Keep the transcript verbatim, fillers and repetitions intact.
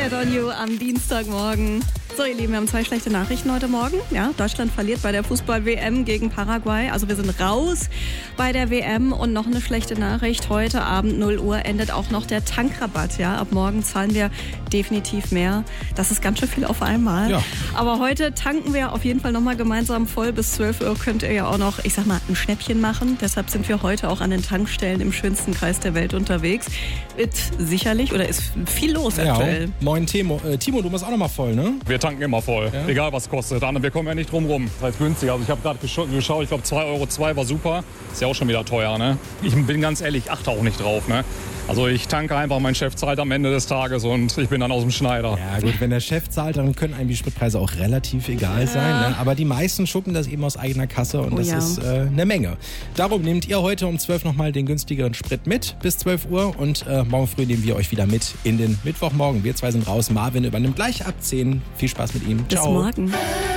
Set on You am Dienstagmorgen. So, ihr Lieben, wir haben zwei schlechte Nachrichten heute Morgen. Ja, Deutschland verliert bei der Fußball-W M gegen Paraguay. Also wir sind raus bei der W M. Und noch eine schlechte Nachricht. Heute Abend null Uhr endet auch noch der Tankrabatt. Ja, ab morgen zahlen wir definitiv mehr. Das ist ganz schön viel auf einmal. Ja. Aber heute tanken wir auf jeden Fall nochmal gemeinsam voll. Bis zwölf Uhr könnt ihr ja auch noch, ich sag mal, ein Schnäppchen machen. Deshalb sind wir heute auch an den Tankstellen im schönsten Kreis der Welt unterwegs. Wird sicherlich oder ist viel los Ja, aktuell. moin Timo. Äh, Timo, du bist auch noch mal voll, ne? Wir tanken immer voll, Ja? egal was kostet. Und wir kommen ja nicht drum rum. Das heißt günstig. Also ich habe gerade geschaut, ich glaube zwei Euro zwei war super. Ist ja auch schon wieder teuer, ne? Ich bin ganz ehrlich, ich achte auch nicht drauf, ne? Also ich tanke einfach, mein Chef zahlt am Ende des Tages und ich bin dann aus dem Schneider. Ja gut, wenn der Chef zahlt, dann können einem die Spritpreise auch relativ egal sein. Ne? Aber die meisten schuppen das eben aus eigener Kasse und Oh das ja. ist äh, eine Menge. Darum nehmt ihr heute um zwölf nochmal den günstigeren Sprit mit bis zwölf Uhr und äh, morgen früh nehmen wir euch wieder mit in den Mittwochmorgen. Wir zwei sind raus, Marvin übernimmt gleich ab zehn. Viel Spaß mit ihm. Bis Ciao. morgen.